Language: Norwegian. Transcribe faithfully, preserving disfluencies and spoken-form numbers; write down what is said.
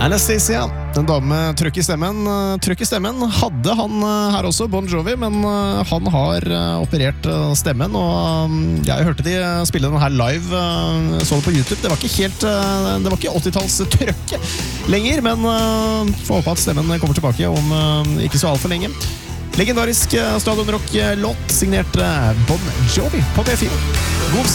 Anastacia, en dame med trøkk i stemmen. Trøkk i stemmen hadde han her også, Bon Jovi, men han har operert stemmen, og jeg hørte de spille den her live, så det på YouTube. Det var ikke helt, det var ikke åttitalls trøkket lenger, men får håpe at stemmen kommer tilbake om ikke så alt for lenge. Legendarisk Stadion Rock-låt signert Bon Jovi på B fire. God